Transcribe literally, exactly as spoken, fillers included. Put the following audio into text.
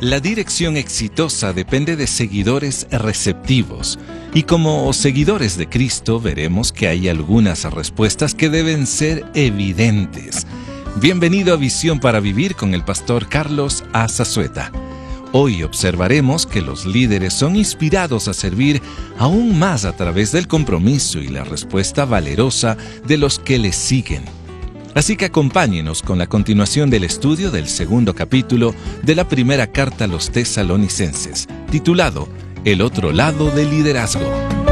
La dirección exitosa depende de seguidores receptivos, y como seguidores de Cristo veremos que hay algunas respuestas que deben ser evidentes. Bienvenido a Visión para Vivir con el pastor Carlos Azazueta. Hoy observaremos que los líderes son inspirados a servir aún más a través del compromiso y la respuesta valerosa de los que les siguen. Así que acompáñenos con la continuación del estudio del segundo capítulo de la primera carta a los tesalonicenses, titulado El otro lado del liderazgo.